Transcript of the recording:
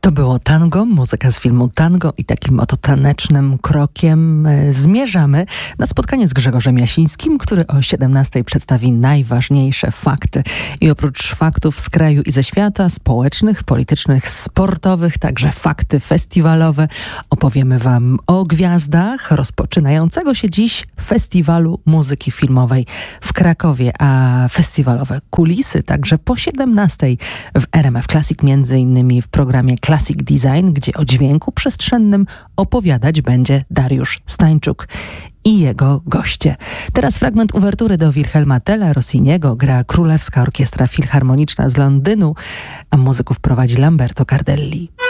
To było tango, muzyka z filmu Tango i takim oto tanecznym krokiem zmierzamy na spotkanie z Grzegorzem Jasińskim, który o 17:00 przedstawi najważniejsze fakty. I oprócz faktów z kraju i ze świata, społecznych, politycznych, sportowych, także fakty festiwalowe, opowiemy Wam o gwiazdach rozpoczynającego się dziś Festiwalu Muzyki Filmowej w Krakowie, a festiwalowe kulisy także po 17:00 w RMF Classic, między innymi w programie Classic Design, gdzie o dźwięku przestrzennym opowiadać będzie Dariusz Stańczuk i jego goście. Teraz fragment uwertury do Wilhelma Tella Rossiniego gra Królewska Orkiestra Filharmoniczna z Londynu, a muzyków prowadzi Lamberto Cardelli.